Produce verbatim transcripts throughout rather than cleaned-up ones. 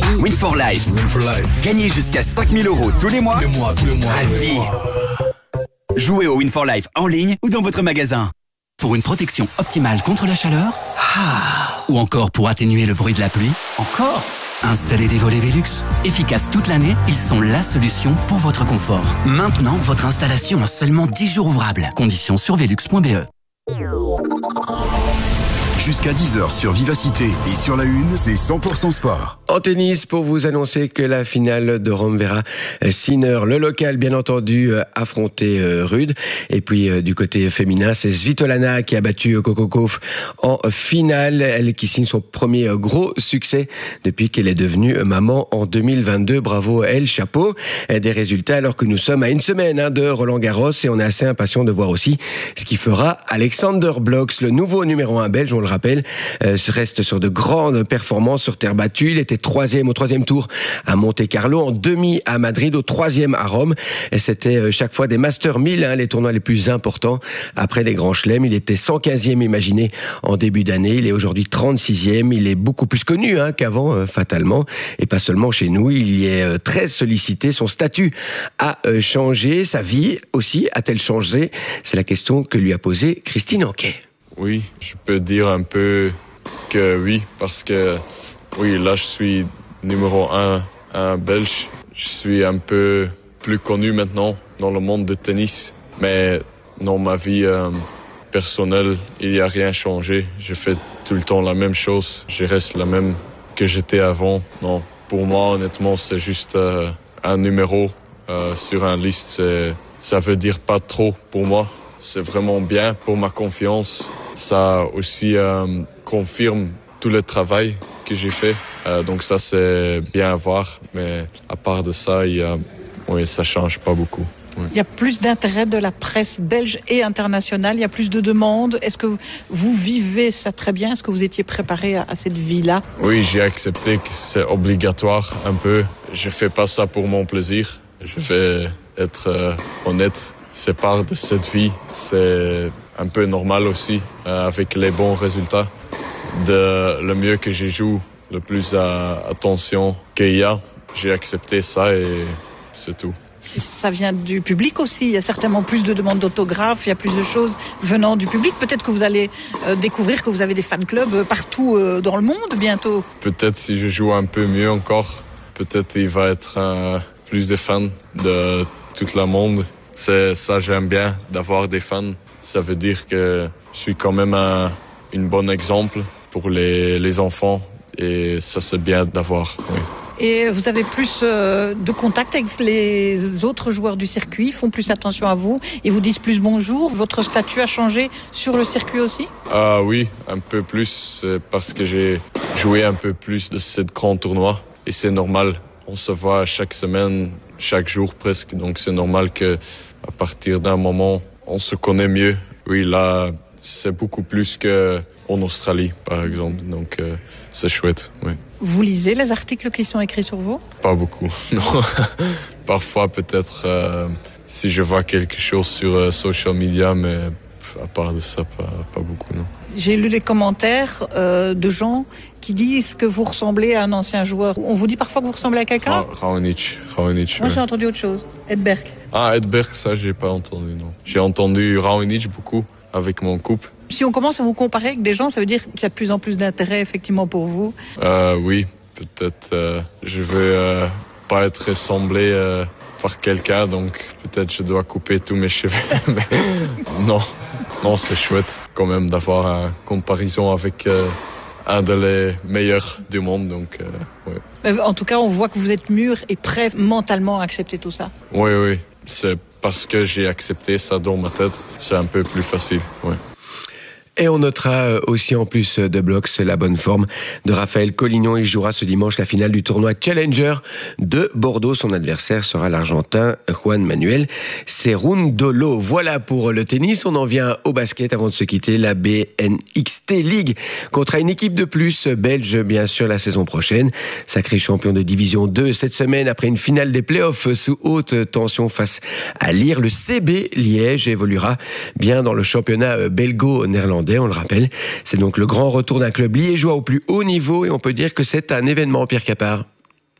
Win for Life. Win for Life. Gagnez jusqu'à cinq mille euros tous les mois. Tous les mois, tous les mois. À vie. Jouez au Win for Life en ligne ou dans votre magasin. Pour une protection optimale contre la chaleur. Ah. Ou encore pour atténuer le bruit de la pluie. Encore. Installez des volets Velux. Efficaces toute l'année, ils sont la solution pour votre confort. Maintenant, votre installation en seulement dix jours ouvrables. Conditions sur velux point b e. Jusqu'à dix heures sur Vivacité et sur la Une, c'est cent pour cent sport. En tennis, pour vous annoncer que la finale de Rome verra Sinner, le local bien entendu, affronter Rude. Et puis du côté féminin, c'est Svitolana qui a battu Coco Gauff en finale. Elle qui signe son premier gros succès depuis qu'elle est devenue maman en deux mille vingt-deux. Bravo à elle, chapeau. Des résultats alors que nous sommes à une semaine hein, de Roland Garros et on est assez impatient de voir aussi ce qu'il fera Alexander Blocks, le nouveau numéro un belge, on le rappelle, euh, reste sur de grandes performances sur terre battue. Il était troisième au troisième tour à Monte-Carlo, en demi à Madrid, au troisième à Rome. Et c'était euh, chaque fois des Master mille, hein, les tournois les plus importants après les grands chelems. Il était cent quinzième imaginé en début d'année. Il est aujourd'hui trente-sixième. Il est beaucoup plus connu hein, qu'avant, euh, fatalement. Et pas seulement chez nous. Il y est euh, très sollicité. Son statut a euh, changé. Sa vie aussi a-t-elle changé? C'est la question que lui a posée Christine Anquet. Oui, je peux dire un peu que oui, parce que oui, là je suis numéro un, un belge. Je suis un peu plus connu maintenant dans le monde du tennis, mais dans ma vie euh, personnelle, il n'y a rien changé. Je fais tout le temps la même chose, je reste la même que j'étais avant. Non, pour moi, honnêtement, c'est juste euh, un numéro euh, sur un liste. C'est, ça veut dire pas trop pour moi. C'est vraiment bien pour ma confiance. Ça aussi euh, confirme tout le travail que j'ai fait. Euh, donc ça, c'est bien à voir. Mais à part de ça, il y a, oui, ça change pas beaucoup. Oui. Il y a plus d'intérêt de la presse belge et internationale. Il y a plus de demandes. Est-ce que vous vivez ça très bien? Est-ce que vous étiez préparé à, à cette vie-là? Oui, j'ai accepté que c'est obligatoire un peu. Je fais pas ça pour mon plaisir. Je vais être euh, honnête. C'est part de cette vie, c'est un peu normal aussi, euh, avec les bons résultats. De le mieux que je joue, le plus à, attention qu'il y a, j'ai accepté ça et c'est tout. Et ça vient du public aussi, il y a certainement plus de demandes d'autographes, il y a plus de choses venant du public. Peut-être que vous allez euh, découvrir que vous avez des fan-clubs partout euh, dans le monde bientôt. Peut-être si je joue un peu mieux encore, peut-être il va être euh, plus de fans de tout le monde. C'est ça, j'aime bien d'avoir des fans. Ça veut dire que je suis quand même un une bon exemple pour les, les enfants et ça, c'est bien d'avoir. Oui. Et vous avez plus euh, de contact avec les autres joueurs du circuit, font plus attention à vous et vous disent plus bonjour. Votre statut a changé sur le circuit aussi? Ah oui, un peu plus, c'est parce que j'ai joué un peu plus de ces grands tournois et c'est normal. On se voit chaque semaine, chaque jour presque, donc c'est normal que à partir d'un moment, on se connaît mieux. Oui, là, c'est beaucoup plus qu'en Australie, par exemple, donc euh, c'est chouette, oui. Vous lisez les articles qui sont écrits sur vous? Pas beaucoup, non. Parfois, peut-être, euh, si je vois quelque chose sur euh, social media, mais à part de ça, pas, pas beaucoup, non. J'ai lu des commentaires euh, de gens qui disent que vous ressemblez à un ancien joueur. On vous dit parfois que vous ressemblez à quelqu'un? Ra- Raonic, Raonic. Moi, ouais. j'ai entendu autre chose. Edberg. Ah, Edberg, ça, j'ai pas entendu, non. J'ai entendu Raonic beaucoup avec mon couple. Si on commence à vous comparer avec des gens, ça veut dire qu'il y a de plus en plus d'intérêt, effectivement, pour vous? Euh, oui, peut-être. Euh, je veux euh, pas être ressemblé euh, par quelqu'un, donc peut-être je dois couper tous mes cheveux. Mais non, non, c'est chouette quand même d'avoir une comparaison avec euh, un des meilleurs du monde. Donc, euh, ouais. En tout cas, on voit que vous êtes mûr et prêt mentalement à accepter tout ça. Oui, oui, c'est parce que j'ai accepté ça dans ma tête, c'est un peu plus facile, oui. Et on notera aussi en plus de Blocks la bonne forme de Raphaël Collignon. Il jouera ce dimanche la finale du tournoi Challenger de Bordeaux. Son adversaire sera l'Argentin Juan Manuel Cerundolo. Voilà pour le tennis. On en vient au basket avant de se quitter. La B N X T League contre une équipe de plus belge, bien sûr, la saison prochaine. Sacré champion de division deux cette semaine après une finale des playoffs sous haute tension face à Lire. Le C B Liège évoluera bien dans le championnat belgo-néerlandais. On le rappelle, c'est donc le grand retour d'un club liégeois au plus haut niveau et on peut dire que c'est un événement, Pierre Capard.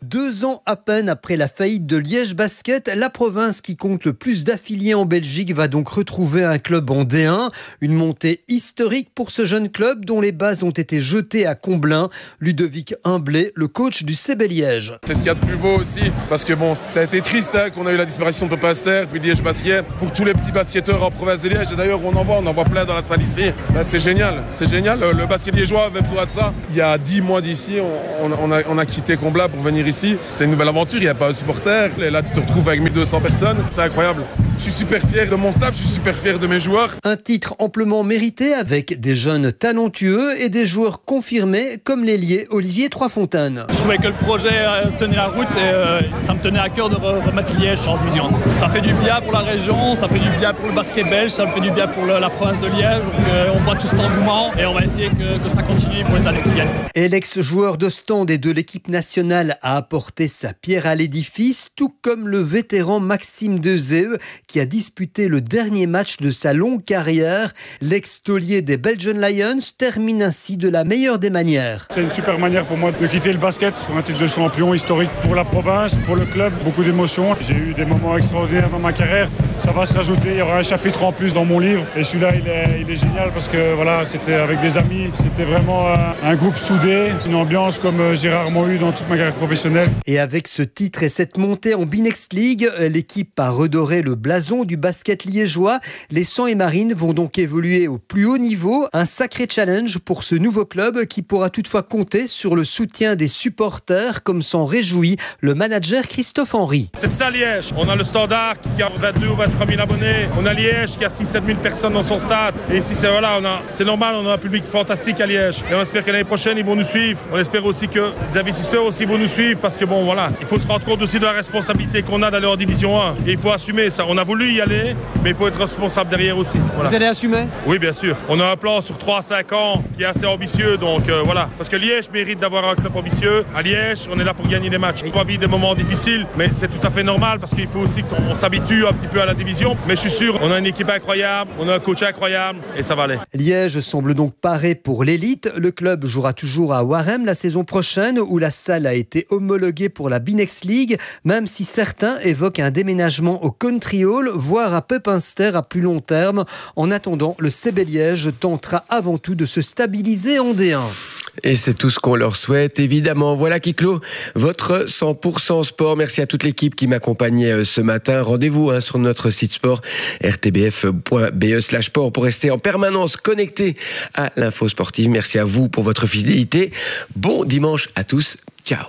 Deux ans à peine après la faillite de Liège Basket, la province qui compte le plus d'affiliés en Belgique va donc retrouver un club en D un. Une montée historique pour ce jeune club dont les bases ont été jetées à Comblain. Ludovic Humblé, le coach du C B Liège. C'est ce qu'il y a de plus beau aussi, parce que bon, ça a été triste hein, qu'on a eu la disparition de Papa Aster, puis Liège Basket. Pour tous les petits basketteurs en province de Liège, et d'ailleurs on en voit, on en voit plein dans la salle ici. Là, c'est génial, c'est génial. Le, le basket liégeois avait besoin de ça. Il y a dix mois d'ici, on, on, on, a, on a quitté Comblain pour venir ici. C'est une nouvelle aventure, il n'y a pas de supporters. Et là, tu te retrouves avec mille deux cents personnes. C'est incroyable. Je suis super fier de mon staff, je suis super fier de mes joueurs. Un titre amplement mérité avec des jeunes talentueux et des joueurs confirmés comme l'ailier Olivier Troisfontaines. Je trouvais que le projet tenait la route et euh, ça me tenait à cœur de remettre Liège en division. Ça fait du bien pour la région, ça fait du bien pour le basket belge, ça me fait du bien pour le, la province de Liège. Donc, euh, on voit tout cet engouement et on va essayer que, que ça continue pour les années qui viennent. Et l'ex-joueur d'Ostende et de l'équipe nationale a apporté sa pierre à l'édifice, tout comme le vétéran Maxime Dezeu qui a disputé le dernier match de sa longue carrière. L'ex-taulier des Belgian Lions termine ainsi de la meilleure des manières. C'est une super manière pour moi de quitter le basket, un titre de champion historique pour la province, pour le club, beaucoup d'émotions. J'ai eu des moments extraordinaires dans ma carrière, ça va se rajouter, il y aura un chapitre en plus dans mon livre et celui-là il est, il est génial parce que voilà, c'était avec des amis, c'était vraiment un, un groupe soudé, une ambiance comme j'ai rarement eu dans toute ma carrière professionnelle. Et avec ce titre et cette montée en B-Next League, l'équipe a redoré le blason du basket liégeois. Les Sang et Marines vont donc évoluer au plus haut niveau. Un sacré challenge pour ce nouveau club qui pourra toutefois compter sur le soutien des supporters, comme s'en réjouit le manager Christophe Henry. C'est ça Liège. On a le Standard qui a vingt-deux ou vingt-trois mille abonnés. On a Liège qui a six à sept mille personnes dans son stade. Et ici, c'est, voilà, on a, c'est normal, on a un public fantastique à Liège. Et on espère que l'année prochaine, ils vont nous suivre. On espère aussi que les investisseurs aussi vont nous suivre parce que bon, voilà, il faut se rendre compte aussi de la responsabilité qu'on a d'aller en division un. Et il faut assumer ça. On a voulu y aller, mais il faut être responsable derrière aussi. Voilà. Vous allez assumer ? Oui, bien sûr. On a un plan sur trois à cinq ans qui est assez ambitieux, donc euh, voilà. Parce que Liège mérite d'avoir un club ambitieux. À Liège, on est là pour gagner des matchs. On va vivre des moments difficiles, mais c'est tout à fait normal parce qu'il faut aussi qu'on s'habitue un petit peu à la division. Mais je suis sûr, on a une équipe incroyable, on a un coach incroyable et ça va aller. Liège semble donc paré pour l'élite. Le club jouera toujours à Warem la saison prochaine où la salle a été homologuée pour la B-Next League, même si certains évoquent un déménagement au Country Hall, voire à Pepinster à plus long terme. En attendant, le C B Liège tentera avant tout de se stabiliser en D un. Et c'est tout ce qu'on leur souhaite, évidemment. Voilà qui clôt votre cent pour cent sport. Merci à toute l'équipe qui m'accompagnait ce matin. Rendez-vous hein, sur notre site sport, r t b f point b e slash sport, pour rester en permanence connecté à l'info sportive. Merci à vous pour votre fidélité. Bon dimanche à tous. Ciao.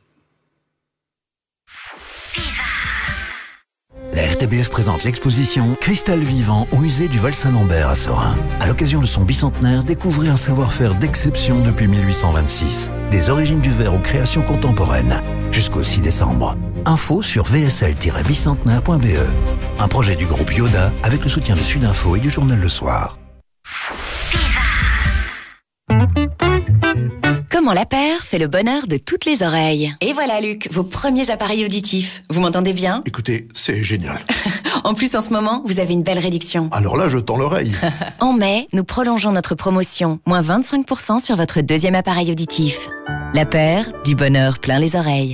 La R T B F présente l'exposition Cristal vivant au musée du Val-Saint-Lambert à Sorin. À l'occasion de son bicentenaire, découvrez un savoir-faire d'exception depuis mille huit cent vingt-six. Des origines du verre aux créations contemporaines. Jusqu'au six décembre. Info sur v s l tiret bicentenaire point b e. Un projet du groupe Yoda avec le soutien de Sudinfo et du journal Le Soir. Comment la paire fait le bonheur de toutes les oreilles. Et voilà Luc, vos premiers appareils auditifs. Vous m'entendez bien ? Écoutez, c'est génial. En plus, en ce moment, vous avez une belle réduction. Alors là, je tends l'oreille. En mai, nous prolongeons notre promotion. Moins vingt-cinq pour cent sur votre deuxième appareil auditif. La paire, du bonheur plein les oreilles.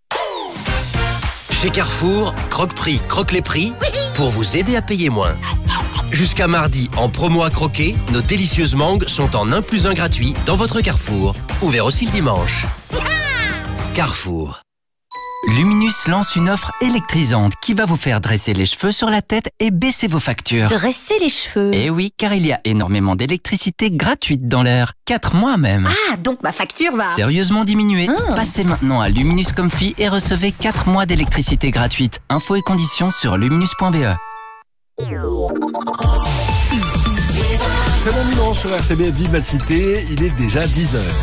Chez Carrefour, Croque-Prix, Croque les prix pour vous aider à payer moins. Jusqu'à mardi, en promo à croquer, nos délicieuses mangues sont en un plus un gratuit dans votre Carrefour. Ouvert aussi le dimanche. Carrefour. Luminus lance une offre électrisante qui va vous faire dresser les cheveux sur la tête et baisser vos factures. Dresser les cheveux ? Eh oui, car il y a énormément d'électricité gratuite dans l'air. Quatre mois même. Ah, donc ma facture va... Sérieusement diminuer. Ah. Passez maintenant à Luminus Comfy et recevez quatre mois d'électricité gratuite. Infos et conditions sur luminus point b e. Très bon dimanche sur R T B F Vivacité, il est déjà dix heures.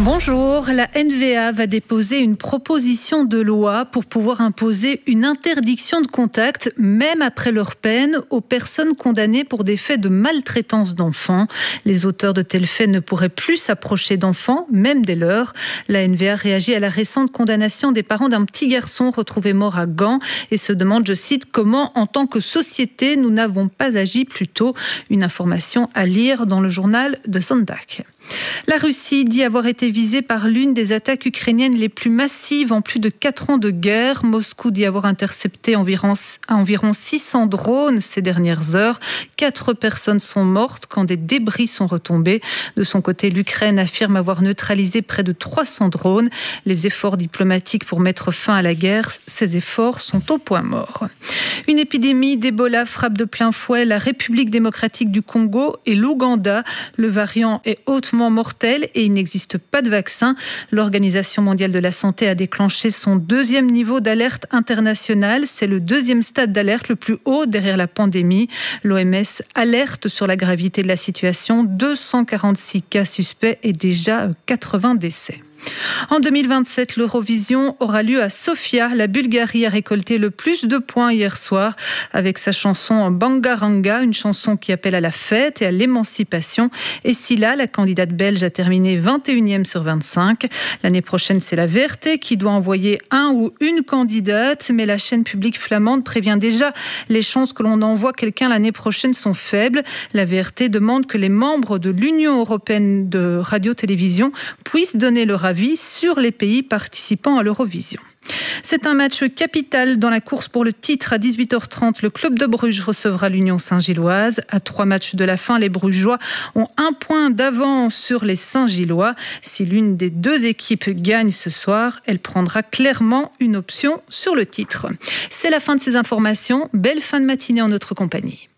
Bonjour, la N V A va déposer une proposition de loi pour pouvoir imposer une interdiction de contact, même après leur peine, aux personnes condamnées pour des faits de maltraitance d'enfants. Les auteurs de tels faits ne pourraient plus s'approcher d'enfants, même dès lors. La N V A réagit à la récente condamnation des parents d'un petit garçon retrouvé mort à Gand et se demande, je cite, comment, en tant que société, nous n'avons pas agi plus tôt. Une information à lire dans le journal de Sonntag. La Russie dit avoir été visée par l'une des attaques ukrainiennes les plus massives en plus de quatre ans de guerre. Moscou dit avoir intercepté environ, environ six cents drones ces dernières heures. Quatre personnes sont mortes quand des débris sont retombés. De son côté, l'Ukraine affirme avoir neutralisé près de trois cents drones. Les efforts diplomatiques pour mettre fin à la guerre, ces efforts sont au point mort. Une épidémie d'Ebola frappe de plein fouet la République démocratique du Congo et l'Ouganda. Le variant est hautement mortel et il n'existe pas de vaccin. L'Organisation mondiale de la santé a déclenché son deuxième niveau d'alerte internationale. C'est le deuxième stade d'alerte le plus haut derrière la pandémie. L'O M S alerte sur la gravité de la situation. deux cent quarante-six cas suspects et déjà quatre-vingts décès. En deux mille vingt-sept, l'Eurovision aura lieu à Sofia. La Bulgarie a récolté le plus de points hier soir avec sa chanson Bangaranga, une chanson qui appelle à la fête et à l'émancipation. Et Silla, la candidate belge, a terminé vingt et unième sur vingt-cinq. L'année prochaine, c'est la V R T qui doit envoyer un ou une candidate, mais la chaîne publique flamande prévient déjà les chances que l'on envoie quelqu'un l'année prochaine sont faibles. La V R T demande que les membres de l'Union européenne de radio-télévision puissent donner leur avis sur les pays participant à l'Eurovision. C'est un match capital dans la course pour le titre. À dix-huit heures trente, le club de Bruges recevra l'Union Saint-Gilloise. À trois matchs de la fin, les Brugeois ont un point d'avance sur les Saint-Gillois. Si l'une des deux équipes gagne ce soir, elle prendra clairement une option sur le titre. C'est la fin de ces informations. Belle fin de matinée en notre compagnie.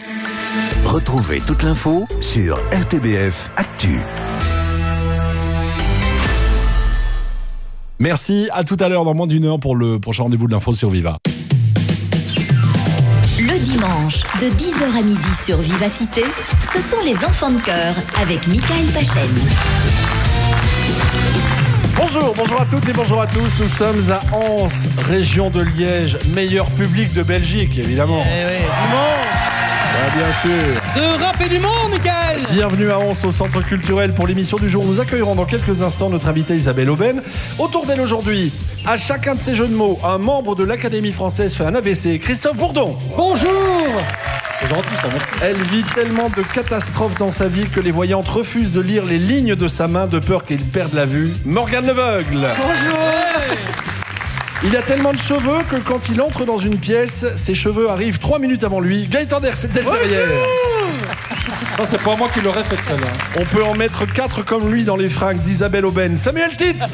Retrouvez toute l'info sur R T B F Actu. Merci, à tout à l'heure dans moins d'une heure pour le prochain rendez-vous de l'info sur Viva. Le dimanche, de dix heures à midi sur Vivacité, ce sont les enfants de cœur avec Michael Pachen. Bonjour, bonjour à toutes et bonjour à tous. Nous sommes à Anse, région de Liège, meilleur public de Belgique, évidemment. Eh oui, du monde. Ah, bien sûr. D'Europe et du monde, Michael. Bienvenue à Anse au Centre culturel pour l'émission du jour. Nous accueillerons dans quelques instants notre invitée Isabelle Aubène. Autour d'elle aujourd'hui, à chacun de ces jeux de mots, un membre de l'Académie française fait un A V C, Christophe Bourdon. Bonjour. C'est gentil, ça, merci. Elle vit tellement de catastrophes dans sa vie que les voyantes refusent de lire les lignes de sa main de peur qu'ils perdent la vue. Morgane Leveugle. Bonjour. Il a tellement de cheveux que quand il entre dans une pièce, ses cheveux arrivent trois minutes avant lui. Gaëtan Delferrière. Non, c'est pas moi qui l'aurais fait celle-là. On peut en mettre quatre comme lui dans les fringues d'Isabelle Aubène. Samuel Titz.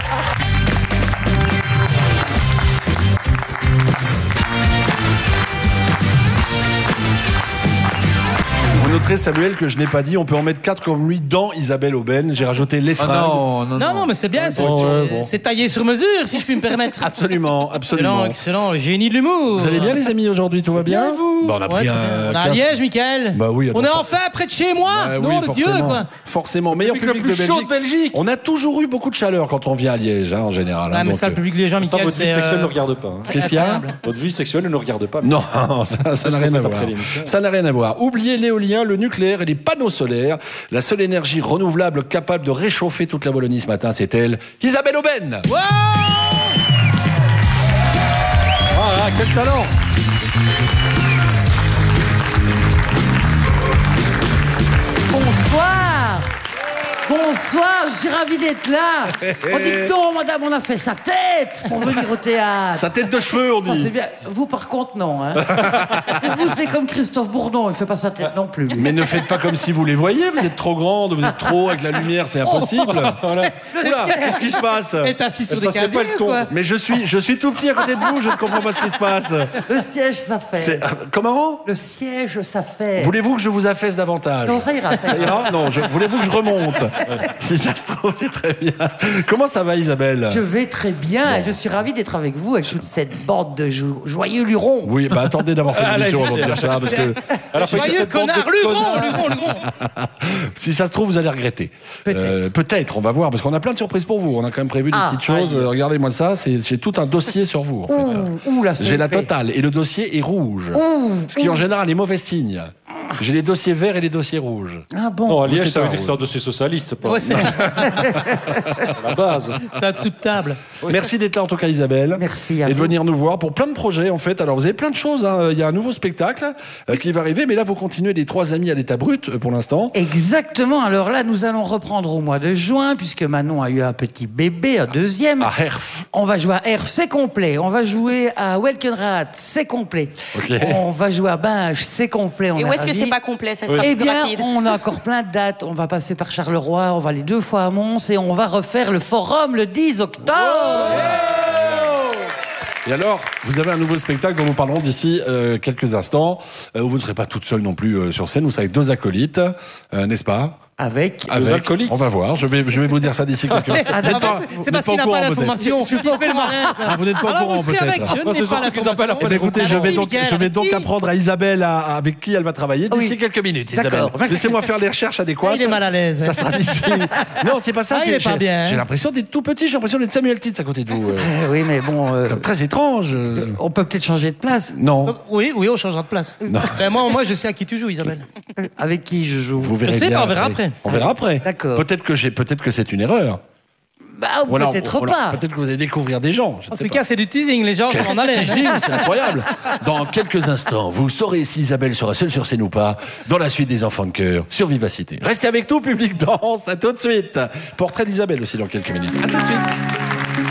Vous noterez, Samuel, que je n'ai pas dit, on peut en mettre quatre comme lui dans Isabelle Aubène. J'ai rajouté les fringues. Ah non, non, non, non, non, mais c'est bien, c'est, bon, c'est, ouais, bon. c'est taillé sur mesure, si je puis me permettre. Absolument, absolument. Excellent, excellent, génie de l'humour. Vous allez bien, les amis, aujourd'hui, tout va bien, bien vous bah, on a pris ouais, un on a à Liège, Michael. Bah oui, on est forcément. enfin près de chez moi. Bah, non, oui, de Dieu, quoi. Forcément, meilleur Le public plus de Belgique. chaud de Belgique. On a toujours eu beaucoup de chaleur quand on vient à Liège, hein, en général. Ah, hein, mais donc, ça, le public liégeois, Ça, Michael, votre vie c'est... sexuelle euh, ne regarde pas. hein. Qu'est-ce qu'il y a? Votre vie sexuelle ne regarde pas. Non, ça, ça n'a rien à voir. après l'émission. Ça n'a rien à voir. Oubliez l'éolien, le nucléaire et les panneaux solaires. La seule énergie renouvelable capable de réchauffer toute la Wallonie ce matin, c'est elle, Isabelle Aubène. Wow. Ah là, quel talent. Bonsoir. Bonsoir, je suis ravi d'être là. On dit que non, madame, on a fait sa tête pour venir au théâtre. Sa tête de cheveux, on Ça, dit. c'est bien. Vous, par contre, non. Hein. Vous, c'est comme Christophe Bourdon, il ne fait pas sa tête non plus. Mais ne faites pas comme si vous les voyez, vous êtes trop grande, vous êtes trop avec la lumière, c'est impossible. Voilà. Oula, qu'est-ce qui se passe? Elle est assise sur Ça, des c'est pas le casiers, ton. quoi. Mais je suis, je suis tout petit à côté de vous, je ne comprends pas ce qui se passe. Le siège, ça fait. C'est- Comment? Le siège, ça fait. Voulez-vous que je vous affaisse davantage? Non, ça ira. Ça ira? Non, je- voulez-vous que je remonte? Si ça se trouve, c'est très bien. Comment ça va, Isabelle? Je vais très bien. Bon. Je suis ravi d'être avec vous, avec toute cette bande de jo- joyeux lurons. Oui, bah attendez d'avoir fait l'émission avant de dire ça, parce que... Alors, joyeux connard, luron, luron, luron. Si ça se trouve, vous allez regretter. Peut-être. Euh, peut-être, on va voir, parce qu'on a plein de surprises pour vous. On a quand même prévu des Ah, petites choses. aïe. Regardez-moi ça, c'est, j'ai tout un dossier sur vous, en fait. Ouh, ouh, la J'ai la C P. totale, et le dossier est rouge. Ouh, Ce qui, ouh. en général, est mauvais signe. J'ai les dossiers verts et les dossiers rouges. Ah bon? Non, à Vous, Liège, c'est ça veut un dire que c'est un dossier socialiste, c'est pas Ouais, c'est la base. c'est un dessous de table. Merci d'être là en tout cas, Isabelle. Merci à Et de vous. venir nous voir pour plein de projets en fait. Alors vous avez plein de choses, hein. Il y a un nouveau spectacle euh, qui va arriver, mais là vous continuez les trois amis à l'état brut euh, pour l'instant. Exactement. Alors là, nous allons reprendre au mois de juin, puisque Manon a eu un petit bébé, un deuxième. À Herf. On va jouer à Herf, c'est complet. On va jouer à Welkenrath, c'est complet. Ok. On va jouer à Binge, c'est complet. On Et est où est-ce que ravis. c'est pas complet? Ça sera Eh plus bien, rapide. on a encore plein de dates. On va passer par Charleroi, on va aller deux fois à Mons et on va refaire le forum le dix octobre. Et alors, vous avez un nouveau spectacle dont nous parlerons d'ici euh, quelques instants, euh, où vous ne serez pas toute seule non plus euh, sur scène, vous serez avec deux acolytes, euh, n'est-ce pas? Avec, Avec Deux alcooliques. On va voir, je vais, je vais vous dire ça d'ici quelques minutes. Ah, Vous n'êtes d'accord. pas- vous C'est n'êtes parce pas qu'il au n'a pas courant, l'information. Je fais le malin. Ah, vous n'êtes pas au Alors, courant, vous serez avec. peut-être. Je Non, n'ai c'est pas surtout qu'ils appellent l'information. après Eh bien, écoutez, je vais, donc, Miguel, je vais donc qui apprendre à Isabelle à- à- avec qui elle va travailler d'ici Oui. quelques minutes. Isabelle. D'accord, merci. Laissez-moi faire les recherches adéquates. Ah, il est mal à l'aise. Ça sera d'ici. Non, c'est pas ça. Ah, c'est- il est pas j'ai- bien, hein. J'ai l'impression d'être tout petit. J'ai l'impression d'être Samuel Titz à côté de vous. euh. Eh oui, mais bon, euh, Très étrange. euh. on peut peut-être changer de place. Non. Oui, oui, on changera de place. Ben, moi, moi, je sais à qui tu joues, Isabelle. Avec qui je joue? Vous verrez Je sais bien pas, on verra après. On verra après. D'accord. Peut-être que j'ai, peut-être que c'est une erreur. Bah, Ou alors- peut-être ou alors, pas. Peut-être que vous allez découvrir des gens. je ne En sais tout pas. cas, c'est du teasing, les gens sont en haleine. Teasing, c'est incroyable. Dans quelques instants, vous saurez si Isabelle sera seule sur scène ou pas dans la suite des Enfants de Cœur sur Vivacité. Restez avec nous, Public Danse. À tout de suite. Portrait d'Isabelle aussi dans quelques minutes. À tout de suite.